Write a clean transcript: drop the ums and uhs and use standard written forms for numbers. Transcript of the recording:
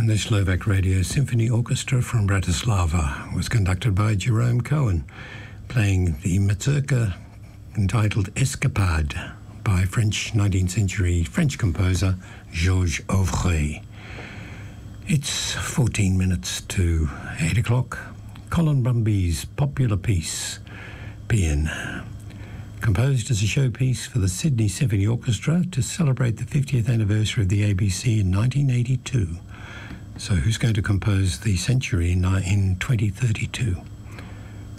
And the Slovak Radio Symphony Orchestra from Bratislava was conducted by Jerome Cohen, playing the mazurka entitled Escapade by French 19th century French composer Georges Ovray. It's 14 minutes to 8 o'clock. Colin Brumby's popular piece, Paean, composed as a showpiece for the Sydney Symphony Orchestra to celebrate the 50th anniversary of the ABC in 1982. So who's going to compose the century in 2032?